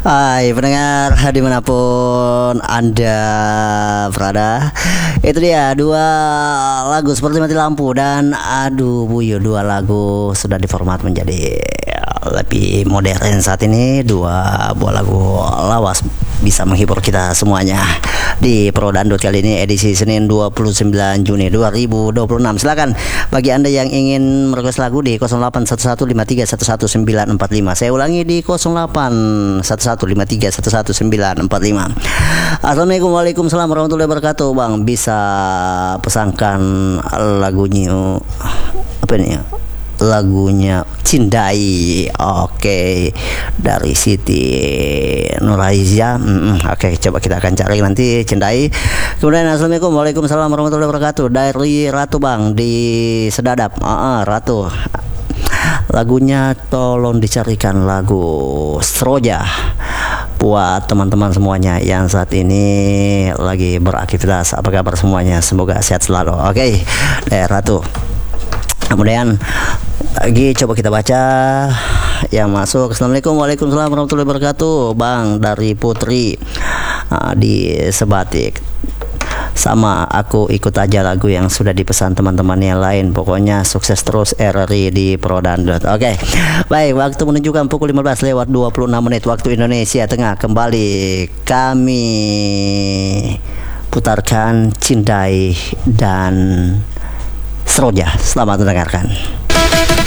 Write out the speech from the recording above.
Hai pendengar dimanapun Anda berada, itu dia dua lagu seperti mati lampu dan aduh buyut. Dua lagu sudah diformat menjadi lebih modern saat ini. Dua buah lagu lawas bisa menghibur kita semuanya di Pro Dangdut kali ini edisi Senin 29 Juni 2026. Silakan bagi Anda yang ingin merequest lagu di 081153111945. Saya ulangi di 081153111945. Assalamualaikum, waalaikumsalam warahmatullahi wabarakatuh. Bang, bisa pesankan lagunya apa ini ya? Lagunya Cindai, oke, dari Siti Nurhaliza. Oke, coba kita akan cari nanti Cindai. Kemudian assalamualaikum, waalaikumsalam warahmatullahi wabarakatuh, dari Ratu Bang di Sedadap. Ratu, lagunya tolong dicarikan lagu Stroja buat teman-teman semuanya yang saat ini lagi beraktivitas. Apa kabar semuanya? Semoga sehat selalu. Oke, Ratu. Kemudian lagi coba kita baca yang masuk. Assalamualaikum, waalaikumsalam warahmatullahi wabarakatuh. Bang, dari Putri di Sebatik. Sama aku ikut aja lagu yang sudah dipesan teman-teman yang lain. Pokoknya sukses terus RRI di Pro Dangdut. Oke, baik, waktu menunjukkan pukul 15:26 waktu Indonesia Tengah. Kembali kami putarkan Cindai dan Stroja. Selamat mendengarkan.